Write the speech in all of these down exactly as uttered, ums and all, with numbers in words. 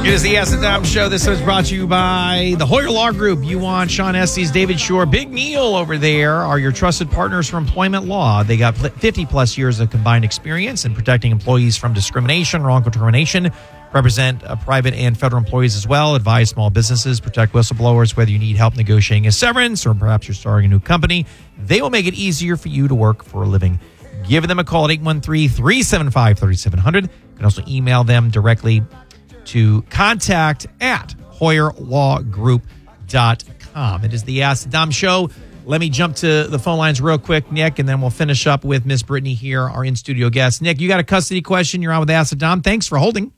It is the Ask the Dom Show. This is brought to you by the Hoyer Law Group. You want Sean Estes, David Shore, Big Neil over there are your trusted partners for employment law. They got fifty plus years of combined experience in protecting employees from discrimination, wrongful termination, represent uh, private and federal employees as well, advise small businesses, protect whistleblowers, whether you need help negotiating a severance or perhaps you're starting a new company. They will make it easier for you to work for a living. Give them a call at eight one three, three seven five, three seven zero zero. You can also email them directly to contact at hoyer law group dot com. It is the Ask the Dom Show. Let me jump to the phone lines real quick, Nick, and then we'll finish up with Miss Brittany here, our in-studio guest. Nick, you got a custody question. You're on with Ask the Dom. Thanks for holding.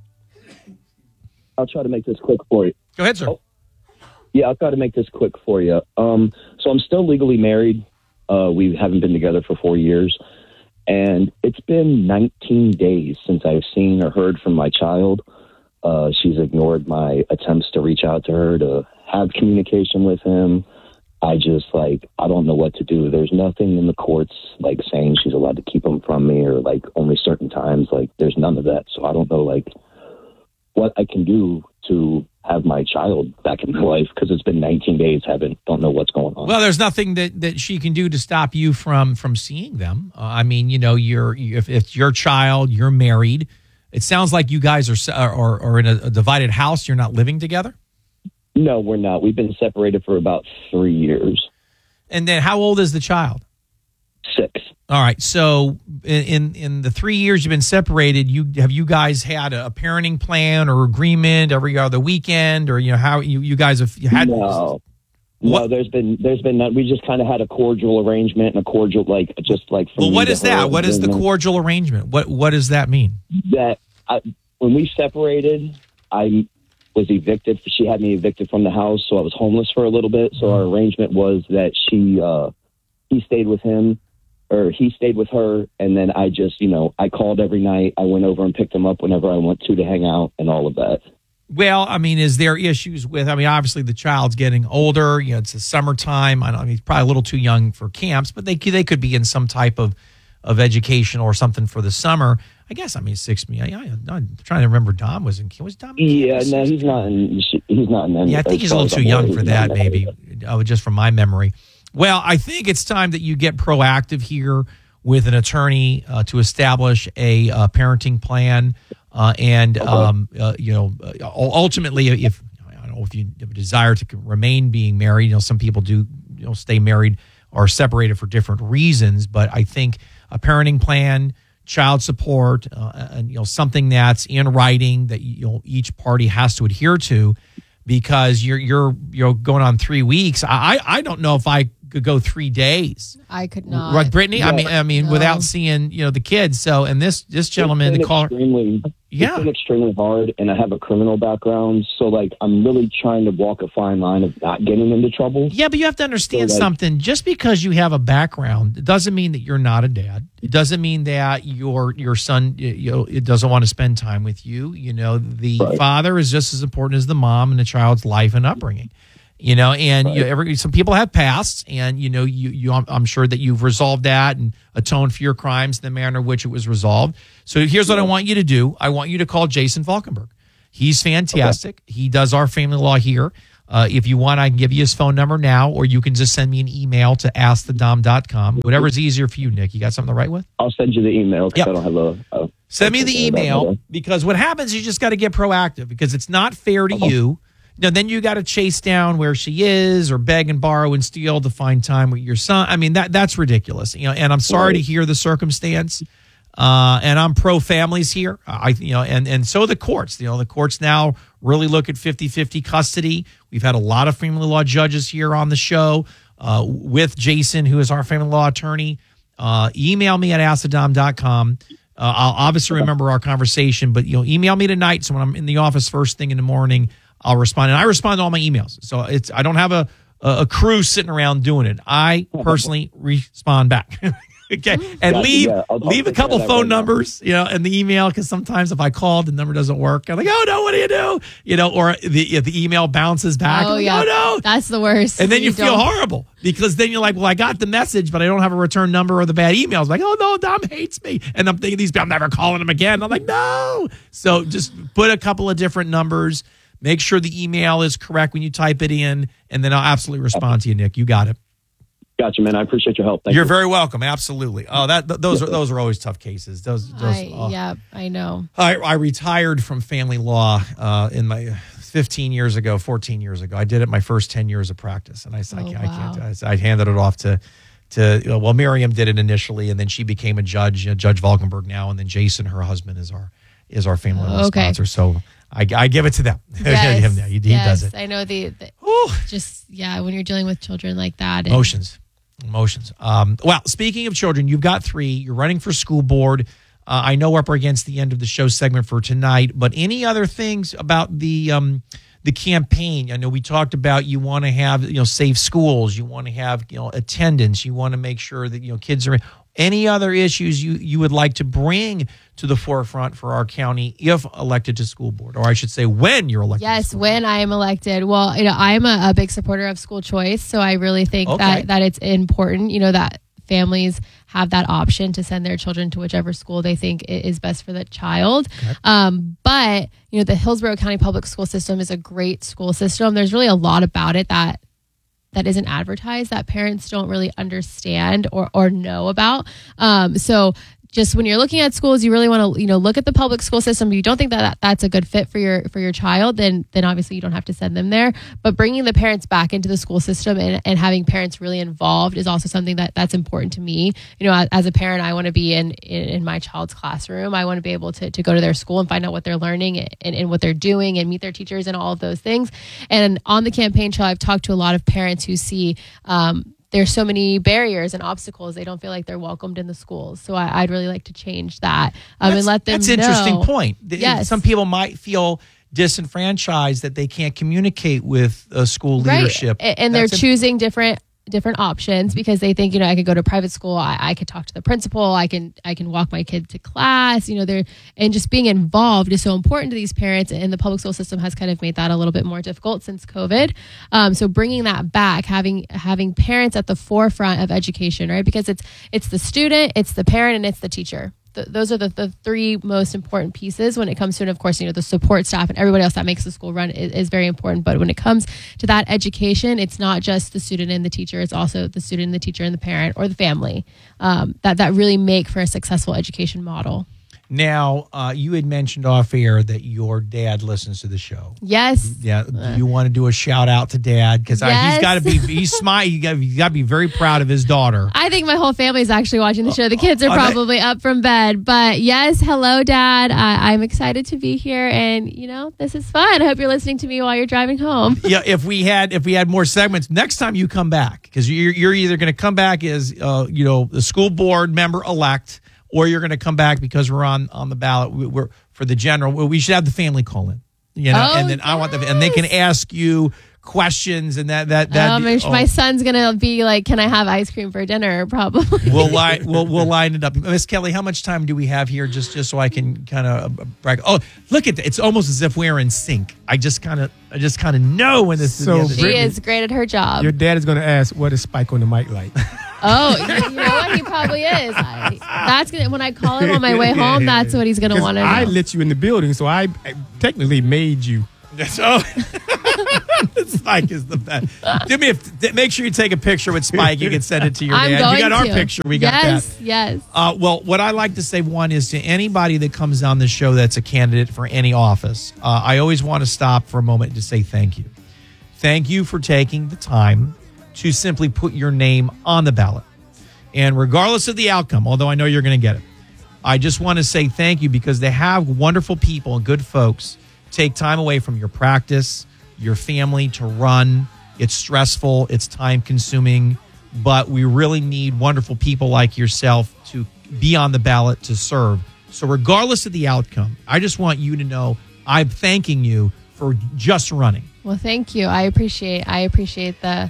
I'll try to make this quick for you. Go ahead, sir. Oh, yeah, I'll try to make this quick for you. Um, so I'm still legally married. Uh, we haven't been together for four years. And it's been nineteen days since I've seen or heard from my child. Uh, she's ignored my attempts to reach out to her, to have communication with him. I just, like, I don't know what to do. There's nothing in the courts, like, saying she's allowed to keep him from me or, like, only certain times. Like, there's none of that. So I don't know, like, what I can do to have my child back in my life, because it's been nineteen days. Haven't don't know what's going on. Well, there's nothing that, that she can do to stop you from from seeing them. Uh, I mean, you know, you're if it's your child, you're married. It sounds like you guys are are, are in a, a divided house. You're not living together. No, we're not. We've been separated for about three years. And then, how old is the child? Six. All right. So, in, in in the three years you've been separated, you have you guys had a parenting plan or agreement every other weekend, or you know how you, you guys have you had? No, what? no. There's been there's been none. We just kind of had a cordial arrangement and a cordial like just like. Well, what is that? What is the cordial arrangement? What what does that mean? That I, when we separated, I was evicted. She had me evicted from the house, so I was homeless for a little bit. So our arrangement was that she uh, he stayed with him. Or he stayed with her, and then I just, you know, I called every night. I went over and picked him up whenever I went to to hang out and all of that. Well, I mean, is there issues with, I mean, obviously the child's getting older. You know, it's the summertime. I don't I mean, he's probably a little too young for camps, but they they could be in some type of, of education or something for the summer. I guess, I mean, six, I, I, I'm trying to remember Dom was in, was Dom in Yeah, no, he's not in, he's not in any. Yeah, I think he's a little too young for that, maybe, oh, just from my memory. Well, I think it's time that you get proactive here with an attorney uh, to establish a uh, parenting plan, uh, and okay. um, uh, you know, uh, ultimately, if I don't know if you have a desire to remain being married, you know, some people do, you know, stay married or separated for different reasons, but I think a parenting plan, child support, uh, and you know, something that's in writing that you know each party has to adhere to, because you're you're you're going on three weeks. I I don't know if I could go three days. I could not. Right, Brittany? Yeah. I mean, I mean, No. without seeing, you know, the kids. So, and this this gentleman, It's the been caller, extremely, yeah, it's been extremely hard, and I have a criminal background, so like I'm really trying to walk a fine line of not getting into trouble. yeah, but you have to understand So, like- something. Just because you have a background, it doesn't mean that you're not a dad. It doesn't mean that your your son, you know, it doesn't want to spend time with you. You know, the Right. father is just as important as the mom in the child's life and upbringing. You know, and Right. you, every some people have pasts, and you know, you you I'm, I'm sure that you've resolved that and atoned for your crimes in the manner in which it was resolved. So here's what I want you to do. I want you to call Jason Falkenberg. He's fantastic. Okay. He does our family law here. Uh, if you want, I can give you his phone number now, or you can just send me an email to ask the dom dot com. Whatever's easier for you, Nick. You got something to write with? I'll send you the email because Yep. I don't have a. a Send me the email, because what happens, you just got to get proactive, because it's not fair to Okay. you. Now, then you got to chase down where she is, or beg and borrow and steal to find time with your son. I mean, that that's ridiculous. You know, and I'm sorry Right. to hear the circumstance. Uh, and I'm pro families here. I, you know, and and so the courts. You know, the courts now really look at fifty-fifty custody. We've had a lot of family law judges here on the show uh, with Jason, who is our family law attorney. Uh, email me at ask the dom dot com. Uh, I'll obviously remember our conversation, but you know, email me tonight. So when I'm in the office first thing in the morning, I'll respond, and I respond to all my emails. So it's I don't have a a, a crew sitting around doing it. I personally respond back. Okay, and Gotcha, leave yeah. I'll- I'll leave a take care couple of that phone right now. numbers, you know, in the email, because sometimes if I call, the number doesn't work. I'm like, oh no, what do you do? You know, or the the email bounces back. Oh I'm like, yeah, oh no, that's the worst. and then you, feel don't- horrible because then you're like, well, I got the message, but I don't have a return number or the bad emails. Like, oh no, Dom hates me, and I'm thinking these people, I'm never calling him again. I'm like, no. So just put a couple of different numbers. Make sure the email is correct when you type it in, and then I'll absolutely respond to you, Nick. You got it. Gotcha, man. I appreciate your help. Thank You're you. very welcome. Absolutely. Oh, that th- those are those are always tough cases. Those, those I, oh. yeah, I know. I, I retired from family law uh, in my fifteen years ago, fourteen years ago. I did it my first ten years of practice, and I said, Oh, I, can't, I can't. wow. I, said- I handed it off to to you know, well, Miriam did it initially, and then she became a judge, you know, Judge Valkenberg now, and then Jason, her husband, is our is our family law Okay. sponsor. So I, I give it to them. Yes, Him now. He, he yes, does it. I know the, the Ooh. just yeah when you're dealing with children like that. and- Emotions. Emotions. Um, well, speaking of children, you've got three. You're running for school board. Uh, I know we're up against the end of the show segment for tonight, but any other things about the um, the campaign? I know we talked about you want to have you know safe schools. You want to have you know attendance. You want to make sure that you know kids are. Any other issues you, you would like to bring to the forefront for our county if elected to school board, or I should say when you're elected? to Yes, school when I am elected. Well, you know, I'm a, a big supporter of school choice, so I really think Okay. that that it's important, you know, that families have that option to send their children to whichever school they think i- is best for the child. Um, but you know, the Hillsborough County Public School System is a great school system. There's really a lot about it that that isn't advertised that parents don't really understand or or know about. Um, so just when you're looking at schools, you really want to, you know, look at the public school system. If you don't think that, that that's a good fit for your for your child, then then obviously you don't have to send them there. But bringing the parents back into the school system and, and having parents really involved is also something that that's important to me. You know, as, as a parent, I want to be in, in in my child's classroom. I want to be able to to go to their school and find out what they're learning and, and what they're doing and meet their teachers and all of those things. And on the campaign trail, I've talked to a lot of parents who see um, there's so many barriers and obstacles. They don't feel like they're welcomed in the schools. So I, I'd really like to change that um, and let them That's an know. interesting point. Th- Yes. Some people might feel disenfranchised that they can't communicate with uh, school leadership. Right. A- And they're That's a- choosing different different options because they think, you know, I could go to private school, I, I could talk to the principal, I can I can walk my kid to class, you know, they're and just being involved is so important to these parents, and the public school system has kind of made that a little bit more difficult since COVID. Um, so bringing that back, having having parents at the forefront of education, right? Because it's it's the student, it's the parent, and it's the teacher. Th- those are the, the three most important pieces when it comes to, and of course, you know, the support staff and everybody else that makes the school run is, is very important. But when it comes to that education, it's not just the student and the teacher, it's also the student, the teacher, and the parent or the family um, that, that really make for a successful education model. Now, uh, you had mentioned off air that your dad listens to the show. Yes. Yeah, do you want to do a shout out to Dad? Because he's Yes. got to be he's smart. You got to be very proud of his daughter. I think my whole family is actually watching the show. The kids are Are they? probably up from bed. But yes, hello, Dad. I, I'm excited to be here. And, you know, this is fun. I hope you're listening to me while you're driving home. Yeah, if we had if we had more segments next time you come back, because you're you're either going to come back as uh, you know the school board member elect, or you're going to come back because we're on on the ballot. We, we're for the general. We should have the family call in, you know, Oh, and then I want the and they can ask you questions and that that that. Um, my, my son's gonna be like, "Can I have ice cream for dinner?" Probably. We'll line we'll we'll line it up. Miss Kelly, how much time do we have here? Just just so I can kind of brag. Oh, look at that! It's almost as if we're in sync. I just kind of I just kind of know when this So, is. The She end of the- is great at her job. Your dad is going to ask, what is Spike on the mic like? Oh, you, you know what? He probably is. I, that's gonna when I call him on my way home. That's what he's gonna 'Cause want to know. I let you in the building, so I, I technically made you. So Spike is the best. Do me a, make sure you take a picture with Spike. You can send it to your I'm dad. going You got our to. picture. We got yes, that. Yes, Uh, well, what I like to say, one, is to anybody that comes on the show that's a candidate for any office, uh, I always want to stop for a moment to say thank you. Thank you for taking the time to simply put your name on the ballot. And regardless of the outcome, although I know you're going to get it, I just want to say thank you because they have wonderful people and good folks take time away from your practice, your family to run. It's stressful, it's time consuming, but we really need wonderful people like yourself to be on the ballot to serve. So regardless of the outcome, I just want you to know I'm thanking you for just running. Well, thank you. I appreciate. I appreciate the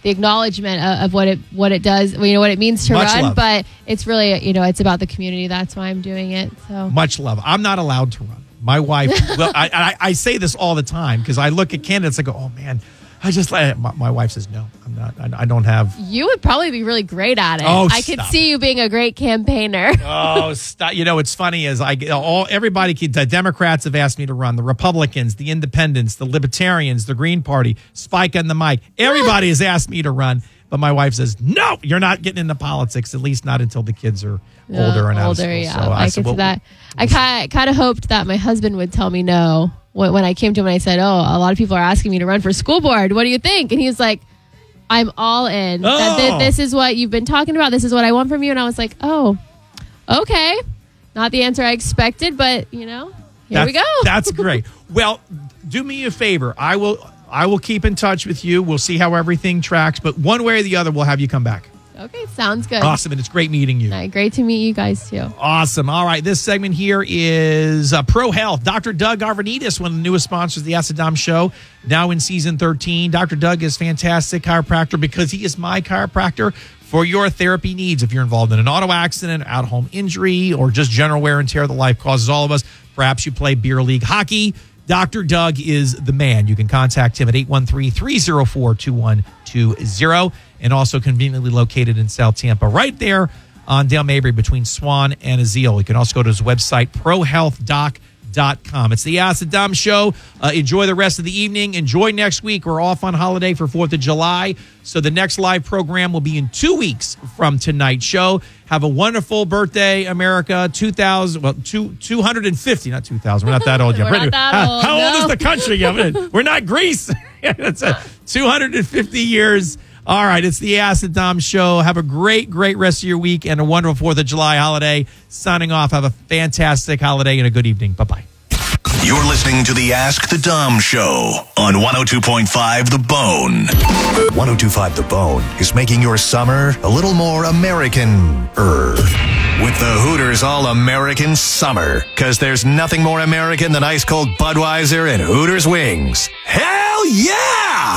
the acknowledgement of, of what it what it does, you know, what it means to Much run. love. But it's really, you know, it's about the community. That's why I'm doing it. So Much love. I'm not allowed to run. My wife, well, I, I, I say this all the time because I look at candidates, I go, oh man, I just, my, my wife says, no, I'm not, I, I don't have. you would probably be really great at it. Oh, I could stop see you being a great campaigner. Oh, stop. You know, what's funny is I get all, everybody, the Democrats have asked me to run, the Republicans, the Independents, the Libertarians, the Green Party, Spike on the mic. Everybody has asked me to run. But my wife says, no, you're not getting into politics, at least not until the kids are Yeah, older and out of older, school. yeah. So I, said, could well, see that. I kind kind of hoped that my husband would tell me no when, when I came to him and I said, "Oh, a lot of people are asking me to run for school board. What do you think?" And he was like, "I'm all in. That thi- Oh. this is what you've been talking about. This is what I want from you." And I was like, "Oh, okay." Not the answer I expected, but you know, here that's, we go. That's great. Well, do me a favor. I will. I will keep in touch with you. We'll see how everything tracks. But one way or the other, we'll have you come back. Okay, sounds good. Awesome. And it's great meeting you. All right, great to meet you guys too. Awesome. All right. This segment here is uh, Pro Health. Doctor Doug Arvanitis, one of the newest sponsors of the Ask the Dom Show, now in season thirteen. Doctor Doug is fantastic chiropractor because he is my chiropractor for your therapy needs. If you're involved in an auto accident, at-home injury, or just general wear and tear that life causes all of us, perhaps you play beer league hockey, Doctor Doug is the man. You can contact him at eight one three, three oh four, two one two oh and also conveniently located in South Tampa, right there on Dale Mabry between Swan and Azeel. You can also go to his website, pro health doc dot com. It's the Ask the Dom Show. Uh, enjoy the rest of the evening. Enjoy next week. We're off on holiday for fourth of July. So the next live program will be in two weeks from tonight's show. Have a wonderful birthday, America. two thousand, well, two, two hundred fifty, not two thousand. We're not that old yet. We're not that how old, how no. old is the country? I mean, we're not Greece. It's a two hundred fifty years. All right, it's the Ask the Dom Show. Have a great, great rest of your week and a wonderful fourth of July holiday. Signing off. Have a fantastic holiday and a good evening. Bye-bye. You're listening to the Ask the Dom Show on one oh two point five The Bone. one oh two point five The Bone is making your summer a little more American-er. With the Hooters All-American Summer. Because there's nothing more American than ice-cold Budweiser and Hooters wings. Hell yeah!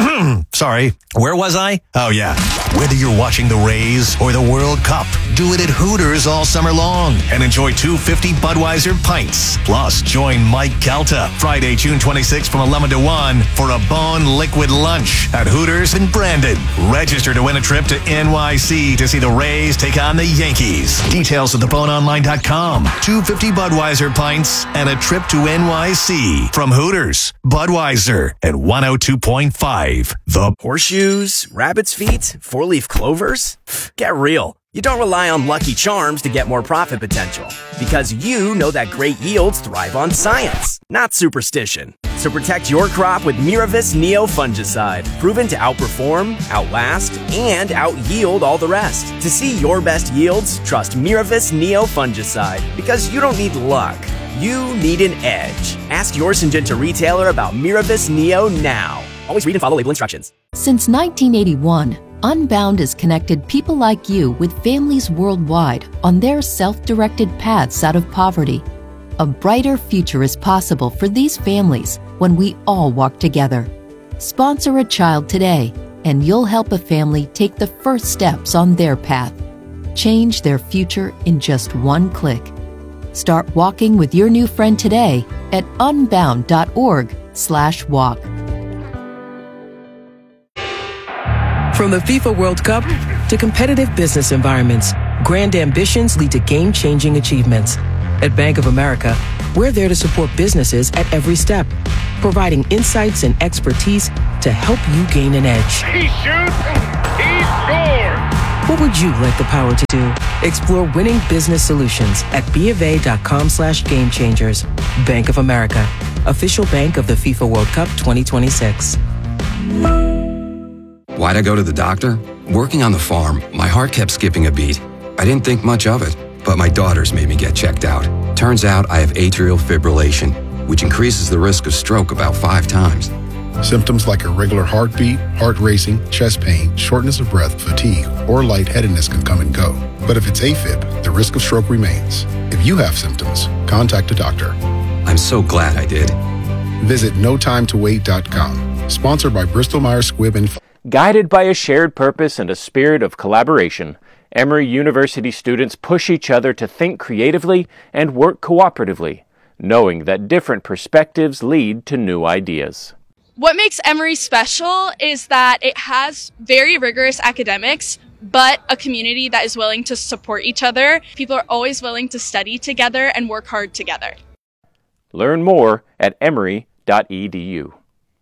Sorry, where was I? Oh, yeah. Whether you're watching the Rays or the World Cup, do it at Hooters all summer long and enjoy two fifty Budweiser pints. Plus, join Mike Calta Friday, June twenty-sixth from eleven to one for a Bone Liquid Lunch at Hooters in Brandon. Register to win a trip to N Y C to see the Rays take on the Yankees. Details at the bone online dot com. two fifty Budweiser pints and a trip to N Y C from Hooters, Budweiser, and one oh two point five The Horseshoes, rabbit's feet, four-leaf clovers? Get real. You don't rely on Lucky Charms to get more profit potential because you know that great yields thrive on science, not superstition. So protect your crop with Miravis Neo Fungicide, proven to outperform, outlast, and out-yield all the rest. To see your best yields, trust Miravis Neo Fungicide because you don't need luck. You need an edge. Ask your Syngenta retailer about Miravis Neo now. Always read and follow label instructions. Since nineteen eighty-one, Unbound has connected people like you with families worldwide on their self-directed paths out of poverty. A brighter future is possible for these families when we all walk together. Sponsor a child today, and you'll help a family take the first steps on their path. Change their future in just one click. Start walking with your new friend today at unbound.org slash walk. From the FIFA World Cup to competitive business environments, grand ambitions lead to game-changing achievements. At Bank of America, we're there to support businesses at every step, providing insights and expertise to help you gain an edge. He shoots, he scores! What would you like the power to do? Explore winning business solutions at bofa.com slash game changers. Bank of America, official bank of the FIFA World Cup twenty twenty-six. Why'd I go to the doctor? Working on the farm, my heart kept skipping a beat. I didn't think much of it, but my daughters made me get checked out. Turns out I have atrial fibrillation, which increases the risk of stroke about five times. Symptoms like irregular heartbeat, heart racing, chest pain, shortness of breath, fatigue, or lightheadedness can come and go. But if it's AFib, the risk of stroke remains. If you have symptoms, contact a doctor. I'm so glad I did. Visit no time to wait dot com. Sponsored by Bristol Myers Squibb and Guided by a shared purpose and a spirit of collaboration, Emory University students push each other to think creatively and work cooperatively, knowing that different perspectives lead to new ideas. What makes Emory special is that it has very rigorous academics, but a community that is willing to support each other. People are always willing to study together and work hard together. Learn more at emory dot e d u.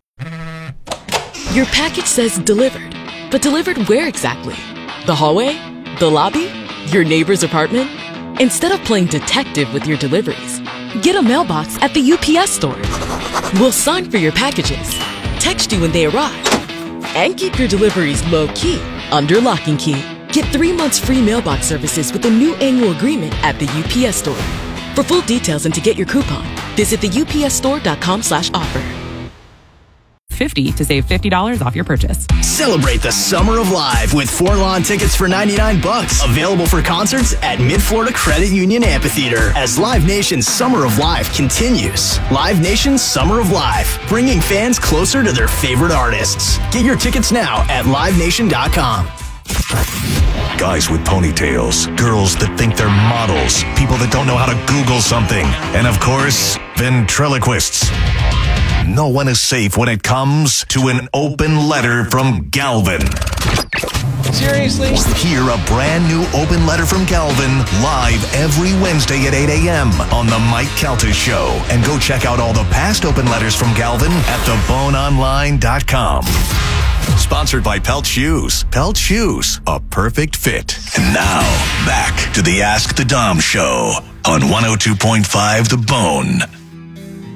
Your package says delivered, but delivered where exactly? The hallway? The lobby? Your neighbor's apartment? Instead of playing detective with your deliveries, get a mailbox at the U P S store. We'll sign for your packages, text you when they arrive, and keep your deliveries low-key under lock and key. Get three months free mailbox services with a new annual agreement at the U P S store. For full details and to get your coupon, visit the U P S store dot com slash offer. fifty to save fifty dollars off your purchase. Celebrate the summer of live with four lawn tickets for ninety-nine bucks. Available for concerts at Mid-Florida Credit Union Amphitheater as Live Nation's Summer of Live continues. Live Nation's Summer of Live, bringing fans closer to their favorite artists. Get your tickets now at live nation dot com. Guys with ponytails, girls that think they're models, people that don't know how to Google something, and of course, ventriloquists. No one is safe when it comes to an open letter from Galvin. Seriously? Hear a brand new open letter from Galvin live every Wednesday at eight a.m. on The Mike Calta Show. And go check out all the past open letters from Galvin at the bone online dot com. Sponsored by Pelt Shoes. Pelt Shoes, a perfect fit. And now, back to the Ask the Dom Show on one oh two point five The Bone.